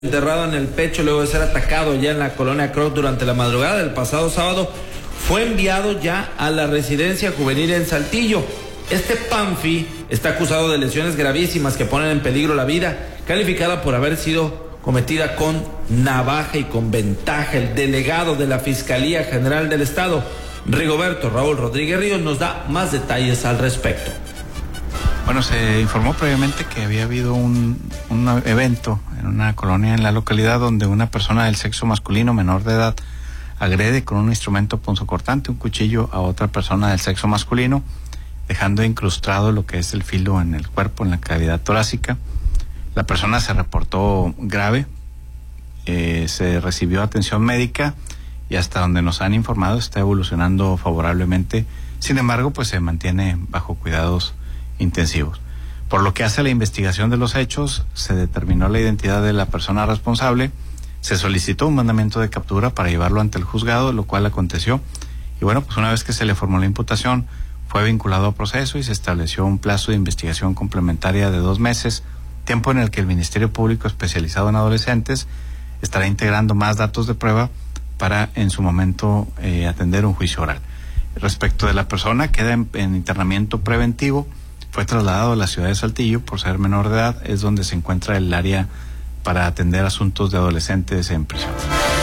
enterrado en el pecho luego de ser atacado ya en la colonia Croc durante la madrugada del pasado sábado, fue enviado ya a la residencia juvenil en Saltillo. Este Panfi está acusado de lesiones gravísimas que ponen en peligro la vida, calificada por haber sido cometida con navaja y con ventaja. El delegado de la Fiscalía General del Estado, Rigoberto Raúl Rodríguez Ríos, nos da más detalles al respecto. Bueno, se informó previamente que había habido un evento en una colonia en la localidad donde una persona del sexo masculino menor de edad agrede con un instrumento punzocortante, un cuchillo, a otra persona del sexo masculino, dejando incrustado lo que es el filo en el cuerpo, en la cavidad torácica. La persona se reportó grave, se recibió atención médica y hasta donde nos han informado está evolucionando favorablemente. Sin embargo, pues se mantiene bajo cuidados intensivos. Por lo que hace a la investigación de los hechos, se determinó la identidad de la persona responsable, se solicitó un mandamiento de captura para llevarlo ante el juzgado, lo cual aconteció. Y bueno, pues una vez que se le formó la imputación, fue vinculado a proceso y se estableció un plazo de investigación complementaria de 2 meses, tiempo en el que el Ministerio Público especializado en adolescentes estará integrando más datos de prueba para en su momento atender un juicio oral. Respecto de la persona, queda en internamiento preventivo. Fue trasladado a la ciudad de Saltillo por ser menor de edad, es donde se encuentra el área para atender asuntos de adolescentes en prisión.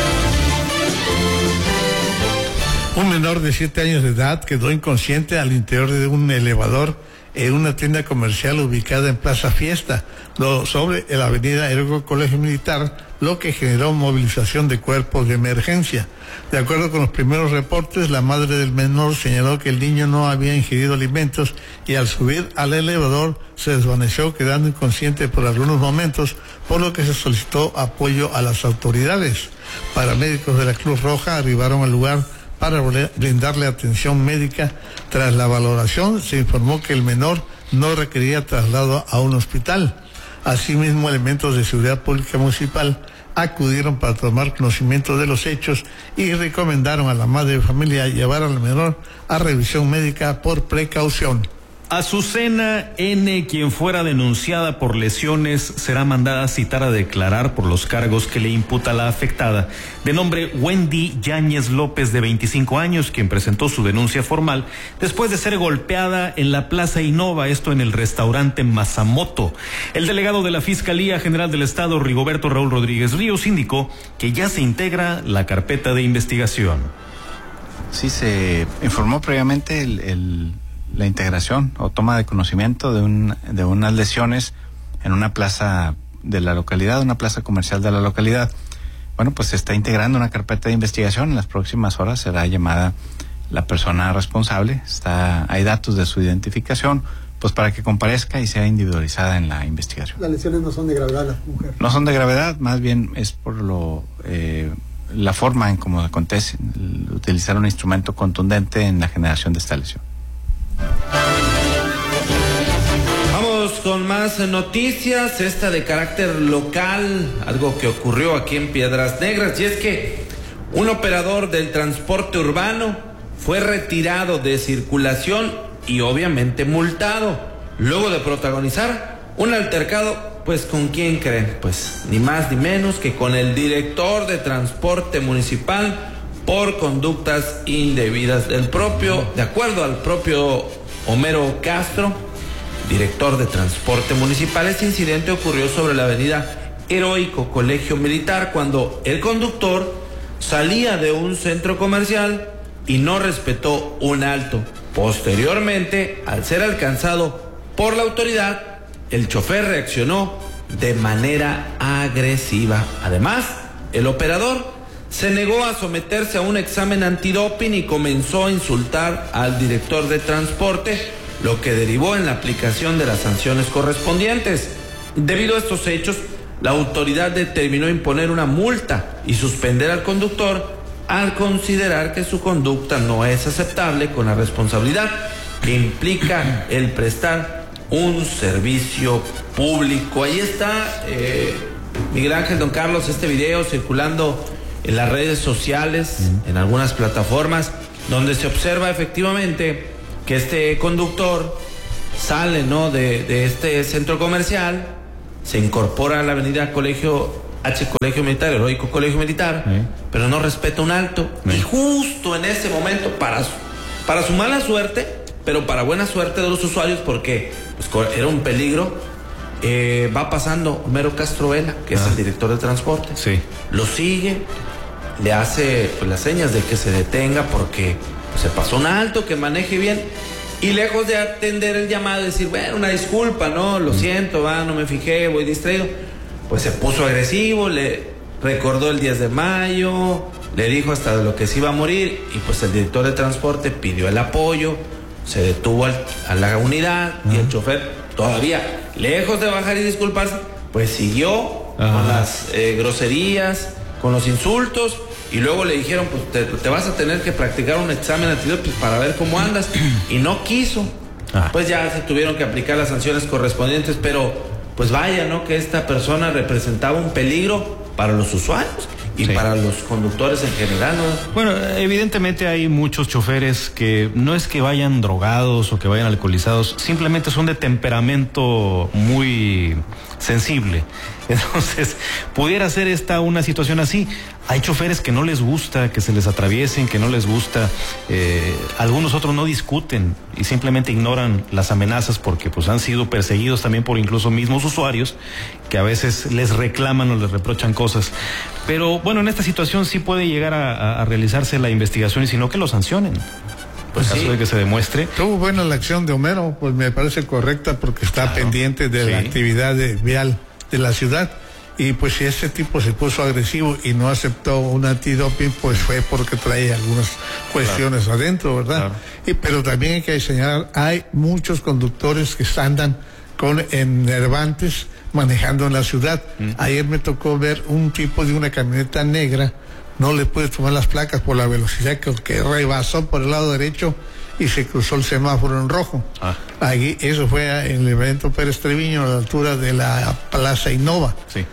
Un menor de 7 años de edad quedó inconsciente al interior de un elevador en una tienda comercial ubicada en Plaza Fiesta, sobre la avenida Ergo Colegio Militar, lo que generó movilización de cuerpos de emergencia. De acuerdo con los primeros reportes, la madre del menor señaló que el niño no había ingerido alimentos y al subir al elevador se desvaneció, quedando inconsciente por algunos momentos, por lo que se solicitó apoyo a las autoridades. Paramédicos de la Cruz Roja arribaron al lugar para brindarle atención médica. Tras la valoración, se informó que el menor no requería traslado a un hospital. Asimismo, elementos de seguridad pública municipal acudieron para tomar conocimiento de los hechos y recomendaron a la madre de familia llevar al menor a revisión médica por precaución. Azucena N., quien fuera denunciada por lesiones, será mandada a citar a declarar por los cargos que le imputa la afectada, de nombre Wendy Yáñez López, de 25 años, quien presentó su denuncia formal después de ser golpeada en la Plaza Innova, esto en el restaurante Masamoto. El delegado de la Fiscalía General del Estado, Rigoberto Raúl Rodríguez Ríos, indicó que ya se integra la carpeta de investigación. Sí, se informó previamente la integración o toma de conocimiento de unas lesiones en una plaza de la localidad, una plaza comercial de la localidad. Bueno, pues se está integrando una carpeta de investigación. En las próximas horas será llamada la persona responsable. Hay datos de su identificación, pues para que comparezca y sea individualizada en la investigación. Las lesiones no son de gravedad, la mujer. No son de gravedad, más bien es por la forma en cómo acontece, utilizar un instrumento contundente en la generación de esta lesión. Vamos con más noticias, esta de carácter local, algo que ocurrió aquí en Piedras Negras, y es que un operador del transporte urbano fue retirado de circulación y obviamente multado, luego de protagonizar un altercado, pues ¿con quién creen? Pues ni más ni menos que con el director de transporte municipal, por conductas indebidas de acuerdo al propio Homero Castro, director de transporte municipal. Este incidente ocurrió sobre la avenida Heroico Colegio Militar, cuando el conductor salía de un centro comercial y no respetó un alto. Posteriormente, al ser alcanzado por la autoridad, el chofer reaccionó de manera agresiva. Además, el operador se negó a someterse a un examen antidoping y comenzó a insultar al director de transporte, lo que derivó en la aplicación de las sanciones correspondientes. Debido a estos hechos, la autoridad determinó imponer una multa y suspender al conductor al considerar que su conducta no es aceptable con la responsabilidad que implica el prestar un servicio público. Ahí está, Miguel Ángel, don Carlos, este video circulando en las redes sociales, en algunas plataformas, donde se observa efectivamente que este conductor sale, ¿no?, de este centro comercial, se incorpora a la avenida Colegio Colegio Militar, heroico Colegio Militar, pero no respeta un alto. Y justo en ese momento, para su mala suerte, pero para buena suerte de los usuarios, porque pues, era un peligro, va pasando Homero Castro Vela, que es el director de transporte. Sí. Lo sigue, le hace pues, las señas de que se detenga porque pues, se pasó un alto, que maneje bien. Y lejos de atender el llamado y decir, bueno, una disculpa, no, lo siento, no me fijé, voy distraído, pues se puso agresivo, le recordó el 10 de mayo, le dijo hasta de lo que se iba a morir, y pues el director de transporte pidió el apoyo, se detuvo a la unidad, y el chofer todavía, lejos de bajar y disculparse, pues siguió con las groserías, con los insultos. Y luego le dijeron, pues te vas a tener que practicar un examen anterior pues, para ver cómo andas. Y no quiso. Pues ya se tuvieron que aplicar las sanciones correspondientes. Pero pues vaya, ¿no? Que esta persona representaba un peligro para los usuarios y para los conductores en general, ¿no? Bueno, evidentemente hay muchos choferes que no es que vayan drogados o que vayan alcoholizados, simplemente son de temperamento muy sensible. Entonces, pudiera ser esta una situación así. Hay choferes que no les gusta que se les atraviesen, que no les gusta. Algunos otros no discuten y simplemente ignoran las amenazas porque pues han sido perseguidos también por incluso mismos usuarios que a veces les reclaman o les reprochan cosas. Pero bueno, en esta situación sí puede llegar a realizarse la investigación y si no que lo sancionen. Pues en caso de que se demuestre. Estuvo buena la acción de Homero, pues me parece correcta porque está pendiente de la actividad vial de la ciudad. Y pues si ese tipo se puso agresivo y no aceptó un antidoping, pues fue porque trae algunas cuestiones adentro, ¿verdad? Pero también hay que señalar, hay muchos conductores que andan con enervantes manejando en la ciudad. Ayer me tocó ver un tipo de una camioneta negra, no le pude tomar las placas por la velocidad que rebasó por el lado derecho y se cruzó el semáforo en rojo. Ahí, eso fue en el evento Pérez Treviño, a la altura de la Plaza Innova.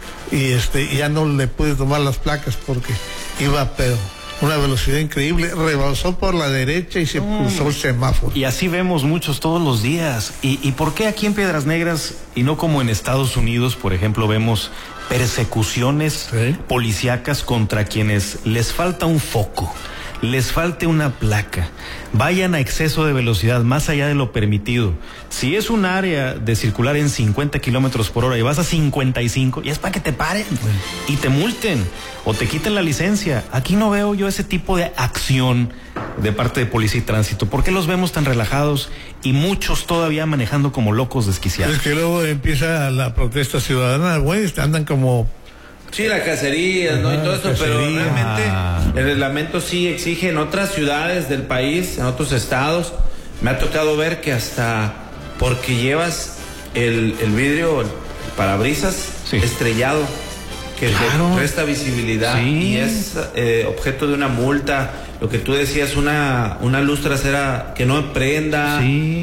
Y ya no le pude tomar las placas porque iba, pero una velocidad increíble, rebasó por la derecha y se cruzó el semáforo. Y así vemos muchos todos los días. ¿Y por qué aquí en Piedras Negras y no como en Estados Unidos, por ejemplo, vemos persecuciones policíacas contra quienes les falta un foco, les falte una placa, vayan a exceso de velocidad más allá de lo permitido? Si es un área de circular en 50 kilómetros por hora y vas a 55, y es para que te paren y te multen o te quiten la licencia. Aquí no veo yo ese tipo de acción de parte de Policía y Tránsito. ¿Por qué los vemos tan relajados y muchos todavía manejando como locos desquiciados? Es que luego empieza la protesta ciudadana, güey, andan como... Sí, la cacería, ¿no? Y todo eso, pero realmente el reglamento sí exige en otras ciudades del país, en otros estados. Me ha tocado ver que hasta porque llevas el vidrio, el parabrisas estrellado, que te resta visibilidad y es objeto de una multa. Lo que tú decías, una luz trasera que no prenda,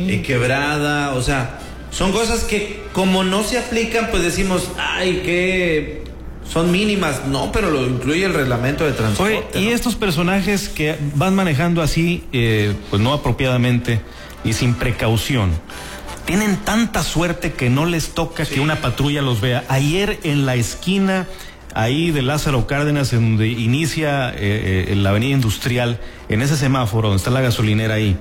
quebrada, o sea, son cosas que como no se aplican, pues decimos, ay, que son mínimas, no, pero lo incluye el reglamento de transporte. Oye, y estos personajes que van manejando así, pues no apropiadamente y sin precaución, tienen tanta suerte que no les toca que una patrulla los vea. Ayer en la esquina ahí de Lázaro Cárdenas, en donde inicia la avenida industrial, en ese semáforo donde está la gasolinera ahí,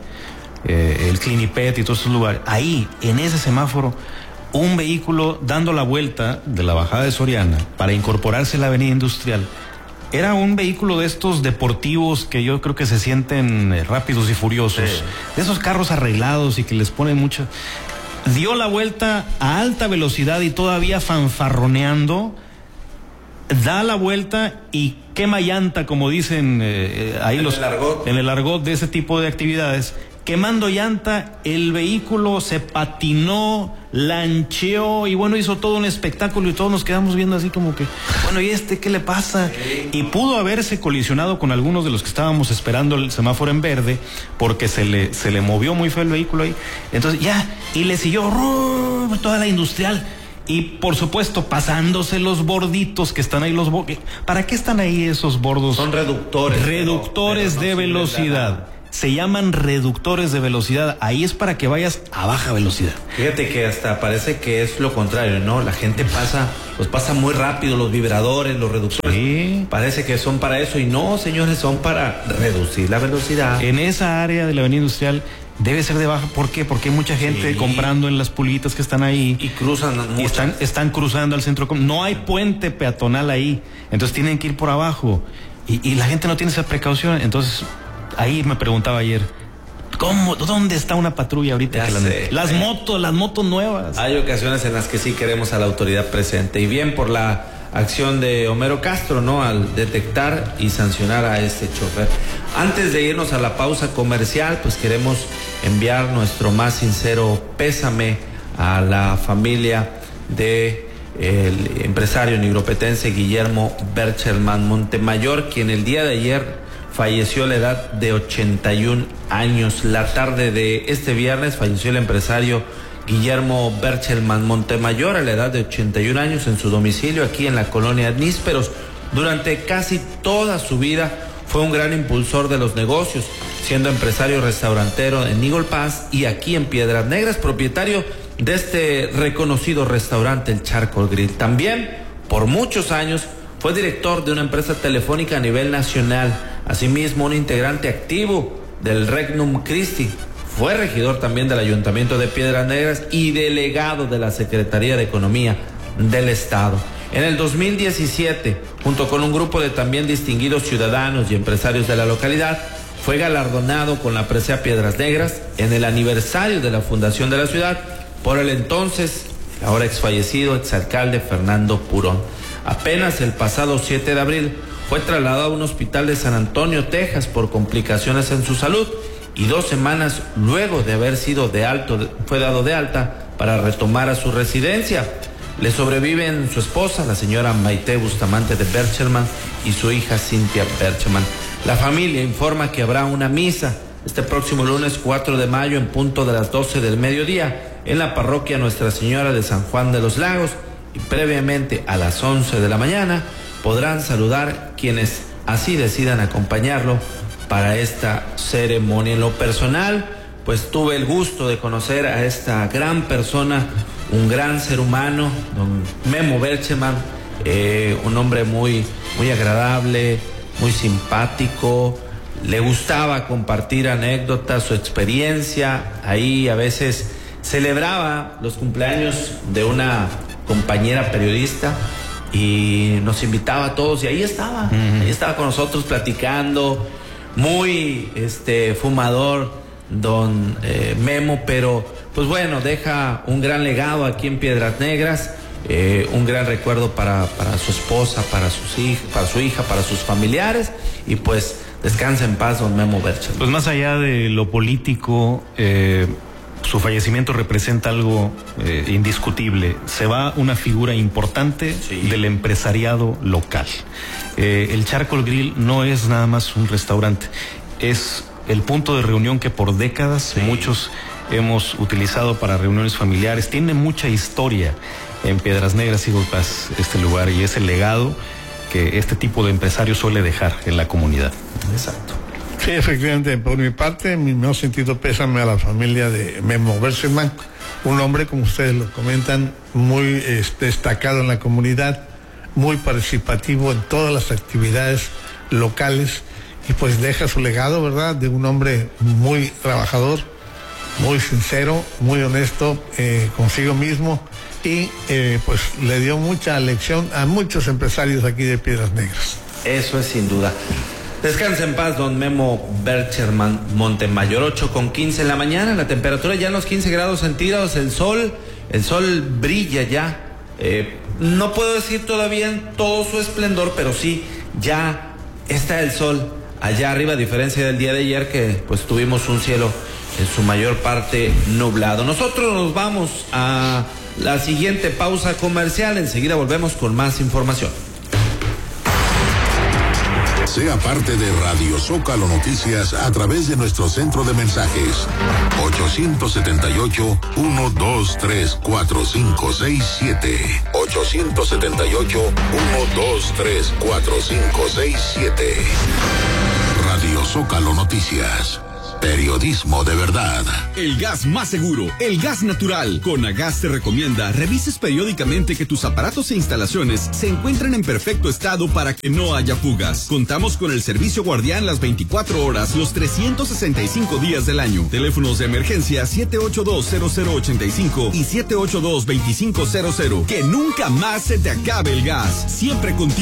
el Clinipet y todos esos lugares, ahí, en ese semáforo, un vehículo dando la vuelta de la bajada de Soriana para incorporarse a la avenida industrial. Era un vehículo de estos deportivos que yo creo que se sienten rápidos y furiosos, de esos carros arreglados y que les ponen mucho. Dio la vuelta a alta velocidad y todavía fanfarroneando, da la vuelta y quema llanta, como dicen ahí en el argot de ese tipo de actividades. Quemando llanta, el vehículo se patinó, lancheó y bueno, hizo todo un espectáculo y todos nos quedamos viendo así como que, bueno, ¿y qué le pasa? Y pudo haberse colisionado con algunos de los que estábamos esperando el semáforo en verde porque se le movió muy feo el vehículo ahí. Entonces y le siguió toda la industrial. Y por supuesto, pasándose los borditos que están ahí, ¿para qué están ahí esos bordos? Son reductores. Reductores de velocidad. se llaman reductores de velocidad. Ahí es para que vayas a baja velocidad. Fíjate que hasta parece que es lo contrario, ¿no? La gente pasa muy rápido, los vibradores, los reductores. Sí. Parece que son para eso y no, señores, son para reducir la velocidad. En esa área de la avenida industrial debe ser de baja. ¿Por qué? Porque hay mucha gente comprando en las pulguitas que están ahí. Y cruzan y están cruzando al centro. No hay puente peatonal ahí. Entonces tienen que ir por abajo. Y la gente no tiene esa precaución. Entonces, ahí me preguntaba ayer, ¿dónde está una patrulla ahorita? Las motos nuevas. Hay ocasiones en las que sí queremos a la autoridad presente. Y bien por la acción de Homero Castro, ¿no? Al detectar y sancionar a este chofer. Antes de irnos a la pausa comercial, pues queremos enviar nuestro más sincero pésame a la familia de el empresario nigropetense Guillermo Berchelman Montemayor, quien el día de ayer falleció a la edad de 81 años. La tarde de este viernes falleció el empresario Guillermo Berchelman Montemayor a la edad de 81 años en su domicilio aquí en la colonia Nísperos. Durante casi toda su vida fue un gran impulsor de los negocios, siendo empresario restaurantero en Eagle Pass y aquí en Piedras Negras, propietario de este reconocido restaurante, el Charcoal Grill. También, por muchos años, fue director de una empresa telefónica a nivel nacional, asimismo un integrante activo del Regnum Christi. Fue regidor también del Ayuntamiento de Piedras Negras y delegado de la Secretaría de Economía del Estado. En el 2017, junto con un grupo de también distinguidos ciudadanos y empresarios de la localidad, fue galardonado con la presea Piedras Negras en el aniversario de la fundación de la ciudad por el entonces, ahora exfallecido, exalcalde Fernando Purón. Apenas el pasado 7 de abril fue trasladado a un hospital de San Antonio, Texas, por complicaciones en su salud, y 2 semanas luego de haber sido fue dado de alta para retomar a su residencia. Le sobreviven su esposa, la señora Maite Bustamante de Berchelman, y su hija Cintia Berchelman. La familia informa que habrá una misa este próximo lunes 4 de mayo en punto de las 12 del mediodía en la parroquia Nuestra Señora de San Juan de los Lagos, y previamente a las 11 de la mañana podrán saludar quienes así decidan acompañarlo para esta ceremonia. En lo personal, pues tuve el gusto de conocer a esta gran persona, un gran ser humano, don Memo Berchelman, un hombre muy agradable, muy simpático. Le gustaba compartir anécdotas, su experiencia. Ahí a veces celebraba los cumpleaños de una compañera periodista y nos invitaba a todos, y ahí estaba, ahí estaba con nosotros platicando, muy fumador don Memo, pero pues bueno, deja un gran legado aquí en Piedras Negras, un gran recuerdo para su esposa, para su hija, para sus familiares, y pues descansa en paz don Memo Berchelman. Pues más allá de lo político, su fallecimiento representa algo indiscutible. Se va una figura importante del empresariado local. El Charcoal Grill no es nada más un restaurante, es el punto de reunión que por décadas muchos hemos utilizado para reuniones familiares. Tiene mucha historia en Piedras Negras, Eagle Pass, este lugar, y es el legado que este tipo de empresario suele dejar en la comunidad. Exacto. Sí, efectivamente, por mi parte, mi más sentido pésame a la familia de Memo Berchelman, un hombre, como ustedes lo comentan, muy destacado en la comunidad, muy participativo en todas las actividades locales, y pues deja su legado, ¿verdad?, de un hombre muy trabajador, muy sincero, muy honesto consigo mismo, y pues le dio mucha lección a muchos empresarios aquí de Piedras Negras. Eso es sin duda. Descansa en paz don Memo Berchelman Montemayor. 8:15 en la mañana, la temperatura ya en los 15 grados centígrados, el sol brilla ya, no puedo decir todavía en todo su esplendor, pero sí, ya está el sol allá arriba, a diferencia del día de ayer que pues tuvimos un cielo en su mayor parte nublado. Nosotros nos vamos a la siguiente pausa comercial, enseguida volvemos con más información. Sea parte de Radio Zócalo Noticias a través de nuestro centro de mensajes 878-123-4567 878-123-4567. Radio Zócalo Noticias. Periodismo de verdad. El gas más seguro, el gas natural. Conagas te recomienda revises periódicamente que tus aparatos e instalaciones se encuentren en perfecto estado para que no haya fugas. Contamos con el servicio guardián las 24 horas, los 365 días del año. Teléfonos de emergencia 782-0085 y 782-2500. Que nunca más se te acabe el gas. Siempre contigo.